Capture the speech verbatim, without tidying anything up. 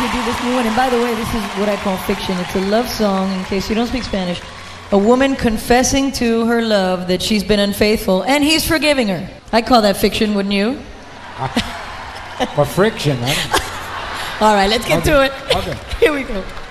me do this new one. And by the way, this is what I call fiction. It's a love song, in case you don't speak Spanish. A woman confessing to her love that she's been unfaithful, and he's forgiving her. I call that fiction, wouldn't you? Or friction. Huh? All right, let's get Okay. to it. Okay. Here we go.